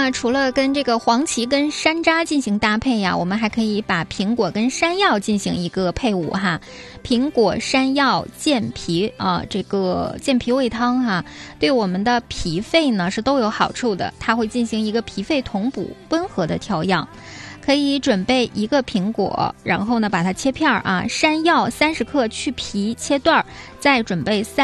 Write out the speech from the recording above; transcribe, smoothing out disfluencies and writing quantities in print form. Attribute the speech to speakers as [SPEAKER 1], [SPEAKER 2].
[SPEAKER 1] 那除了跟这个黄芪跟山楂进行搭配呀，我们还可以把苹果跟山药进行一个配伍哈。苹果、山药、健脾啊，这个健脾胃汤哈，对我们的脾肺呢是都有好处的，它会进行一个脾肺同补、温和的调养。可以准备1个苹果，然后呢把它切片啊，山药30克去皮切段，再准备